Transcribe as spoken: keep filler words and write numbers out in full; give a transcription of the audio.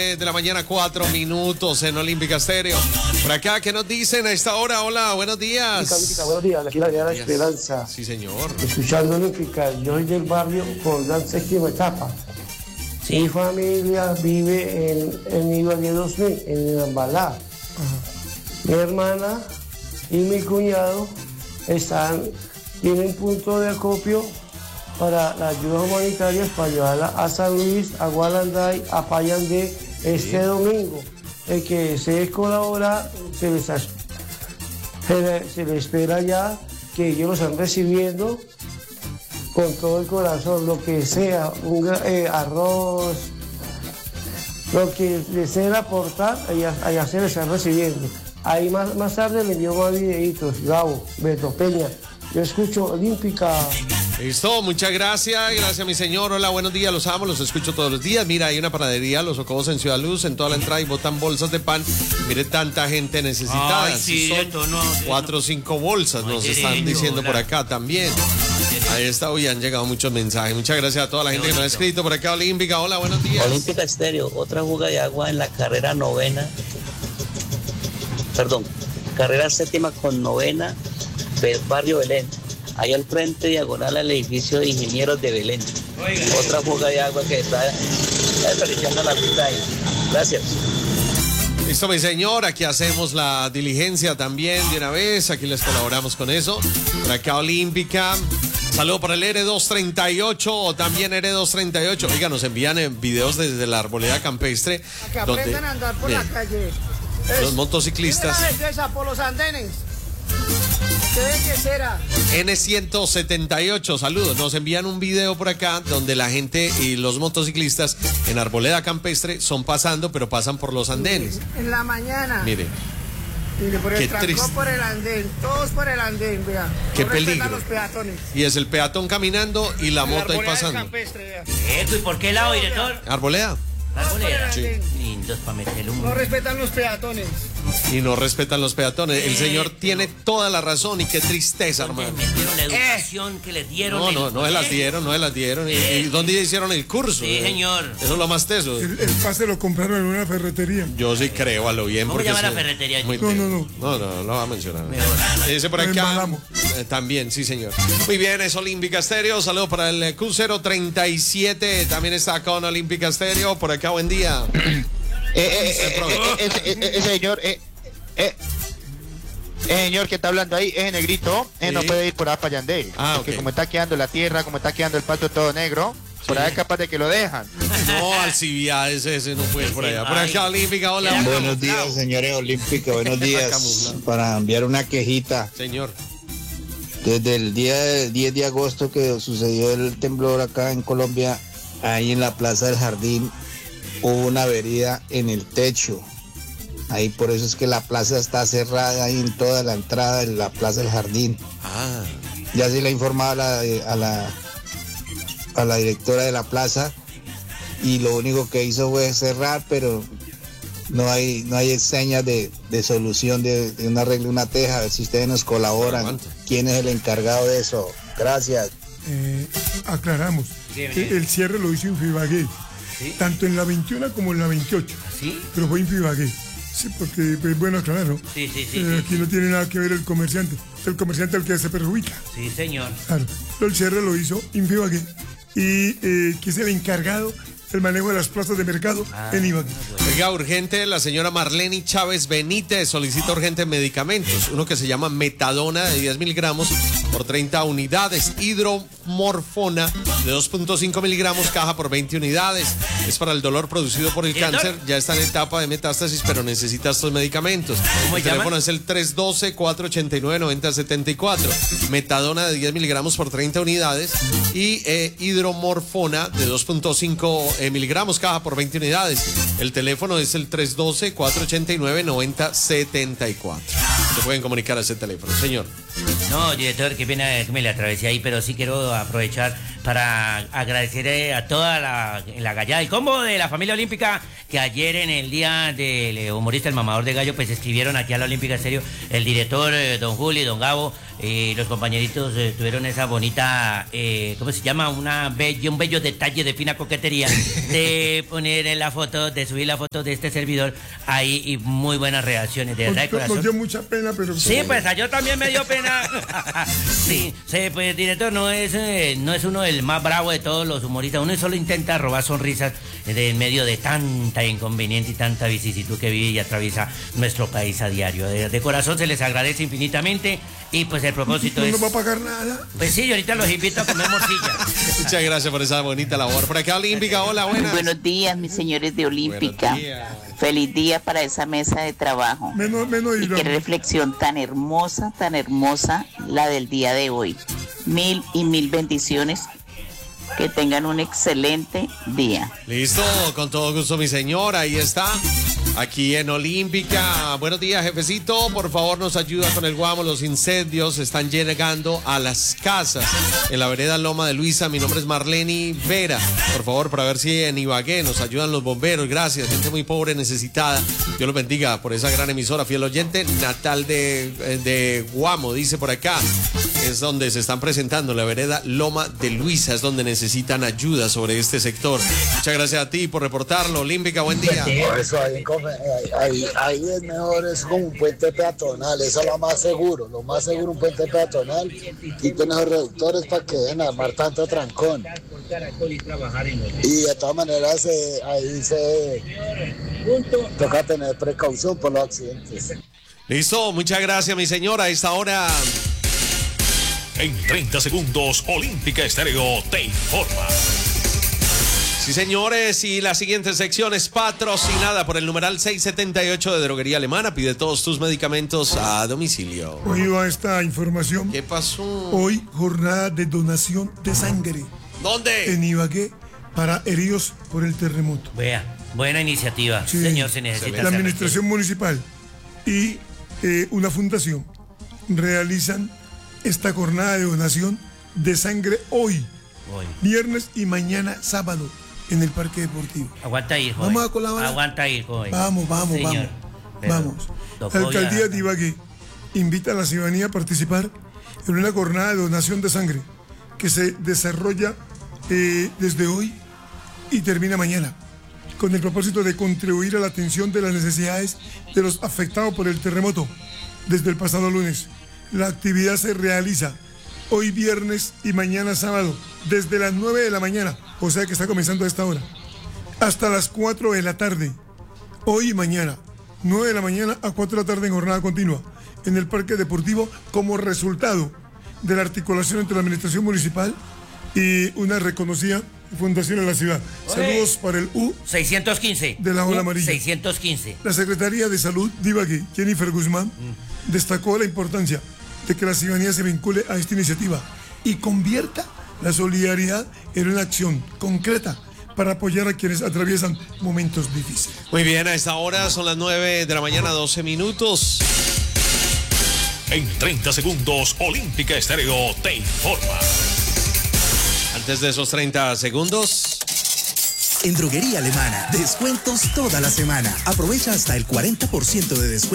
de la mañana, cuatro minutos en Olímpica Estéreo. Por acá, ¿qué nos dicen a esta hora? Hola, buenos días. Olímpica, buenos días, aquí la Diana Esperanza. Sí, señor. Escuchando Olímpica, yo soy del barrio por la séptima etapa. Sí. Mi familia vive en el Ibagué dos mil, en Ambalá. Mi hermana y mi cuñado están, tienen punto de acopio para las ayudas humanitarias para llevarla a San Luis, a Gualanday, a Payandé este sí. domingo. El que desee colaborar, se les, se les, se les espera ya que ellos lo están recibiendo con todo el corazón, lo que sea, un eh, arroz, lo que deseen aportar, allá, allá se les están recibiendo. Ahí más, más tarde le envío más videitos, Gabo, Beto Peña. Yo escucho Olímpica. Listo, muchas gracias, gracias mi señor. Hola, buenos días, los amo, los escucho todos los días. Mira, hay una panadería, Los Socobos en Ciudad Luz, en toda la entrada y botan bolsas de pan. Mire, tanta gente necesitada. Ay, sí, son esto no, cuatro o cinco bolsas, nos están diciendo por acá también. Ahí está, hoy han llegado muchos mensajes. Muchas gracias a toda la gente que nos ha escrito por acá. Olímpica, hola, buenos días. Olímpica Estéreo, otra fuga de agua en la carrera novena. Perdón, carrera séptima con novena del barrio Belén. Ahí al frente, diagonal al edificio de ingenieros de Belén. Oiga. Otra fuga de agua que está desperdiciando la ruta ahí. Gracias. Listo, mi señor, aquí hacemos la diligencia también de una vez, aquí les colaboramos con eso. Por acá Olímpica, saludo para el R doscientos treinta y ocho o también R doscientos treinta y ocho. Oiga, nos envían eh, videos desde la arboleda campestre. A que aprendan donde, a andar por bien, la calle. Los motociclistas. Una belleza por los andenes. ¡Qué belleza! N ciento setenta y ocho, saludos. Nos envían un video por acá donde la gente y los motociclistas en Arboleda Campestre son pasando, pero pasan por los andenes. En la mañana. Mire. Mire, por el trancón, por el andén, todos por el andén, vea. Qué no peligro. Los peatones. Y es el peatón caminando y la en moto la ahí pasando. Campestre, vea. Esto, ¿y por qué lado, director? Arboleda. Arboleda. Sí. Lindos para meterle un... No respetan los peatones. Y no respetan los peatones. El señor tiene toda la razón y qué tristeza, hermano. Metieron la educación eh. que les dieron. No, no, no se las dieron, no se las dieron. Eh. ¿Y dónde hicieron el curso? Sí, señor. Eso es lo más teso. El, el pase lo compraron en una ferretería. Yo sí creo a lo bien. ¿Cómo se llama la ferretería? Muy no, no, no. No, no, no lo va a mencionar. Mejor. Dice por acá. Eh, también, sí, señor. Muy bien, es Olímpica Estéreo. Saludos para el Q cero treinta y siete. También está con Olímpica Estéreo. Por acá, buen día. Ese señor, eh, eh, el señor que está hablando ahí, ese negrito, él sí. no puede ir por allá para Yandel. Ah, porque okay. como está quedando la tierra, como está quedando el pasto todo negro, sí. por allá es capaz de que lo dejan. No, Alcibiades ese no puede ir por allá. Por acá, Olímpica, hola. Buenos días, señores Olímpica, buenos días. Para enviar una quejita. Señor. Desde el día diez de agosto que sucedió el temblor acá en Colombia, ahí en la Plaza del Jardín, hubo una avería en el techo. Ahí por eso es que la plaza está cerrada ahí en toda la entrada de la Plaza del Jardín. Ah. Ya se le ha informado a la, a la, a la directora de la plaza y lo único que hizo fue cerrar, pero no hay, no hay señas de, de solución de, de un arreglo, una teja. A ver si ustedes nos colaboran. ¿Quién es el encargado de eso? Gracias. Eh, aclaramos. El, el cierre lo hizo Infibagué. ¿Sí? Tanto en la veintiuno como en la veintiocho. ¿Sí? Pero fue Infibagué. Sí, porque es pues, bueno, claro. Sí, sí, sí. Eh, aquí sí, no sí. tiene nada que ver el comerciante. El comerciante es el que se perjudica. Sí, señor. Claro. Pero el cierre lo hizo Infibagué. Y eh, que es el encargado del manejo de las plazas de mercado ah, en Ibagué. Oiga, urgente, la señora Marlene Chávez Benítez solicita urgente medicamentos. Uno que se llama metadona de diez miligramos por treinta unidades. Hidromorfona de dos punto cinco miligramos, caja por veinte unidades. Es para el dolor producido por el cáncer. Ya está en etapa de metástasis, pero necesita estos medicamentos. El teléfono es el tres uno dos, cuatro ocho nueve, nueve cero siete cuatro. Metadona de diez miligramos por treinta unidades. Y eh, hidromorfona de dos punto cinco miligramos, caja por veinte unidades. El teléfono es el tres uno dos, cuatro ocho nueve, nueve cero siete cuatro. Se pueden comunicar a ese teléfono, señor. No, director, qué pena que me le atravesé ahí, pero sí quiero aprovechar para agradecer a toda la, la gallada y combo de la familia olímpica que ayer en el día del humorista El Mamador de Gallo pues escribieron aquí a la Olímpica Estéreo el director eh, don Juli, don Gabo, eh, los compañeritos eh, tuvieron esa bonita, eh, ¿cómo se llama? Una bello, un bello detalle de fina coquetería de poner en la foto, de subir la foto de este servidor ahí y muy buenas reacciones, de verdad, de corazón. Nos dio mucha pena, pero... Sí, pues a yo también me dio pena. sí, sí, pues director, no es, eh, no es uno el más bravo de todos los humoristas, uno solo intenta robar sonrisas de, en medio de tanta inconveniente y tanta vicisitud que vive y atraviesa nuestro país a diario. De, de corazón se les agradece infinitamente y pues el propósito ¿No es... nos va a pagar nada? Pues sí, yo ahorita los invito a comer morcilla. Muchas gracias por esa bonita labor. Por acá Olímpica, hola, buenas. Buenos días, mis señores de Olímpica. Feliz día para esa mesa de trabajo. Menos, menos y qué reflexión tan hermosa, tan hermosa la del día de hoy. Mil y mil bendiciones. Que tengan un excelente día. Listo, con todo gusto, mi señora. Ahí está. Aquí en Olímpica. Buenos días, jefecito. Por favor, nos ayuda con el Guamo. Los incendios están llegando a las casas en la vereda Loma de Luisa. Mi nombre es Marleni Vera. Por favor, para ver si en Ibagué nos ayudan los bomberos. Gracias, gente muy pobre, necesitada. Dios los bendiga por esa gran emisora. Fiel oyente, Natal de, de Guamo, dice por acá. Es donde se están presentando, la vereda Loma de Luisa. Es donde necesitan ayuda sobre este sector. Muchas gracias a ti por reportarlo. Olímpica, buen día. Eso ahí, ahí, ahí es mejor, es como un puente peatonal, eso es lo más seguro, lo más seguro un puente peatonal, quiten esos reductores para que dejen armar tanto trancón. Y de todas maneras eh, ahí se toca tener precaución por los accidentes. Listo, muchas gracias, mi señora. A esta hora... En treinta segundos, Olímpica Estéreo te informa. Sí, señores, y la siguiente sección es patrocinada por el numeral seiscientos setenta y ocho de Droguería Alemana. Pide todos tus medicamentos a domicilio. Hoy va esta información. ¿Qué pasó? Hoy, jornada de donación de sangre. ¿Dónde? En Ibagué, para heridos por el terremoto. Vea, buena iniciativa. Sí, señor, se necesita. La administración municipal y eh, una fundación realizan esta jornada de donación de sangre hoy, hoy, viernes y mañana sábado en el Parque Deportivo. Aguanta ir, joven. Vamos a colaborar. Aguanta ir, joven. Vamos, vamos, Señor, vamos. Vamos. La alcaldía de Ibagué invita a la ciudadanía a participar en una jornada de donación de sangre que se desarrolla eh, desde hoy y termina mañana, con el propósito de contribuir a la atención de las necesidades de los afectados por el terremoto desde el pasado lunes. La actividad se realiza hoy viernes y mañana sábado, desde las nueve de la mañana, o sea que está comenzando a esta hora, hasta las cuatro de la tarde, hoy y mañana, nueve de la mañana a cuatro de la tarde en jornada continua, en el Parque Deportivo, como resultado de la articulación entre la administración municipal y una reconocida fundación en la ciudad. Oye. Saludos para el U seiscientos quince de la Ola Amarilla. seiscientos quince. La Secretaría de Salud de Ibagué, Jennifer Guzmán, mm. destacó la importancia de que la ciudadanía se vincule a esta iniciativa y convierta la solidaridad en una acción concreta para apoyar a quienes atraviesan momentos difíciles. Muy bien, a esta hora son las nueve de la mañana, doce minutos. En treinta segundos, Olímpica Estéreo te informa. Antes de esos treinta segundos... En Droguería Alemana, descuentos toda la semana. Aprovecha hasta el cuarenta por ciento de descuento